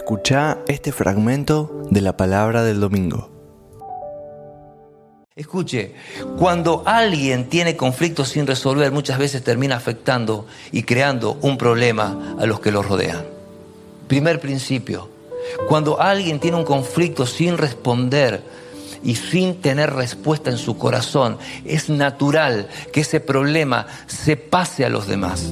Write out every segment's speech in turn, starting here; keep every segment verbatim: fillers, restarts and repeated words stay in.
Escuchá este fragmento de la palabra del domingo. Escuche, cuando alguien tiene conflictos sin resolver, muchas veces termina afectando y creando un problema a los que los rodean. Primer principio, cuando alguien tiene un conflicto sin responder y sin tener respuesta en su corazón, es natural que ese problema se pase a los demás.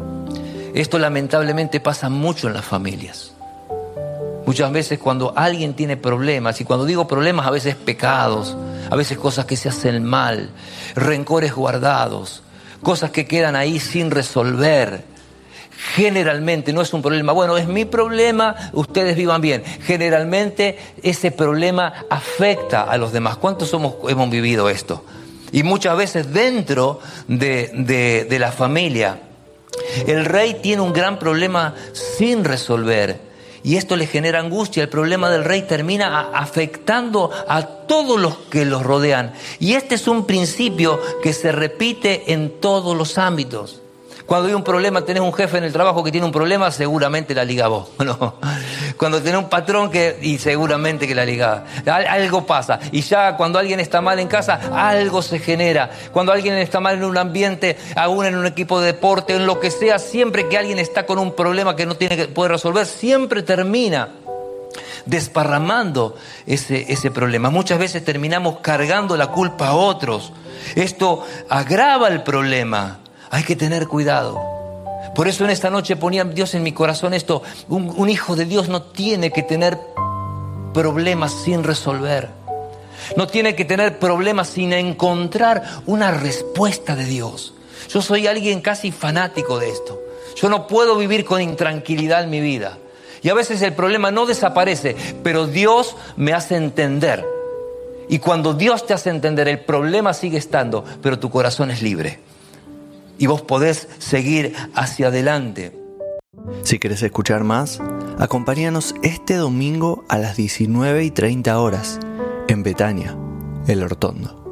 Esto lamentablemente pasa mucho en las familias. Muchas veces cuando alguien tiene problemas, y cuando digo problemas a veces pecados, a veces cosas que se hacen mal, rencores guardados, cosas que quedan ahí sin resolver. Generalmente no es un problema, bueno, es mi problema, ustedes vivan bien. Generalmente ese problema afecta a los demás. ¿Cuántos somos, hemos vivido esto? Y muchas veces dentro de, de, de la familia, el rey tiene un gran problema sin resolver. Y esto le genera angustia. El problema del rey termina afectando a todos los que los rodean. Y este es un principio que se repite en todos los ámbitos. Cuando hay un problema, tenés un jefe en el trabajo que tiene un problema, seguramente la liga vos, ¿no? Cuando tenés un patrón que, y seguramente que la liga, algo pasa. Y ya cuando alguien está mal en casa, algo se genera. Cuando alguien está mal en un ambiente, aún en un equipo de deporte, en lo que sea, siempre que alguien está con un problema que no tiene que poder resolver, siempre termina desparramando ese, ese problema. Muchas veces terminamos cargando la culpa a otros. Esto agrava el problema. Hay que tener cuidado. Por eso en esta noche ponía Dios en mi corazón esto. Un, un hijo de Dios no tiene que tener problemas sin resolver. No tiene que tener problemas sin encontrar una respuesta de Dios. Yo soy alguien casi fanático de esto. Yo no puedo vivir con intranquilidad en mi vida. Y a veces el problema no desaparece, pero Dios me hace entender. Y cuando Dios te hace entender, el problema sigue estando, pero tu corazón es libre. Y vos podés seguir hacia adelante. Si querés escuchar más, acompáñanos este domingo a las diecinueve y treinta horas en Betania, El Hortondo.